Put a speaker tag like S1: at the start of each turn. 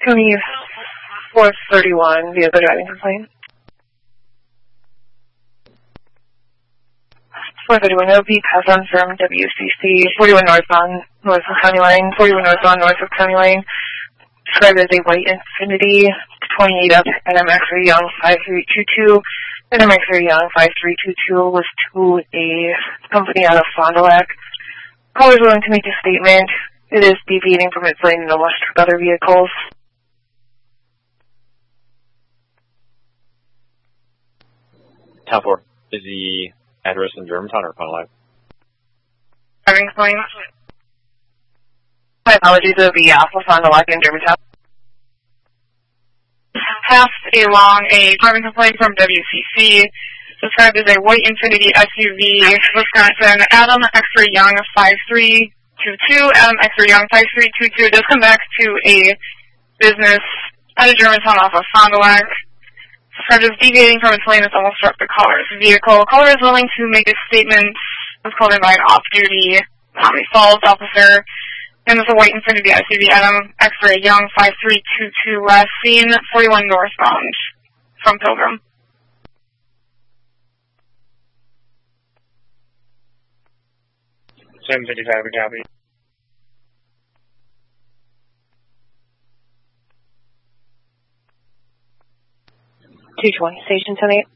S1: Tony 431 via the driving complaint. 431 OP pass on from WCC 41 northbound north of County Line, 41 northbound north of County Line, described as a white Infiniti 28 up NMX Young 5322. NMX Young 5322 was to a company out of Fond du Lac. Caller is willing to make a statement. It is deviating from its lane and almost took other vehicles.
S2: 10-4. Is the address in Germantown or Fond du Lac?
S1: Driving complaint. My apologies, it would be off of Fond du Lac in Germantown. Passed along a driving complaint from WCC, described as a white Infiniti SUV, Wisconsin, Adam X-Ray Young 5322. Adam X-Ray Young 5322 does come back to a business out of Germantown off of Fond du Lac. Described as deviating from its lane, it's almost struck the caller's vehicle. Caller is willing to make a statement. Was called in by an off-duty Tommy Falls officer. And it's a white Infiniti SUV, Adam X-Ray Young 5322, last seen 41 northbound from Pilgrim.
S3: Same 55, we copy.
S1: 220, station 78.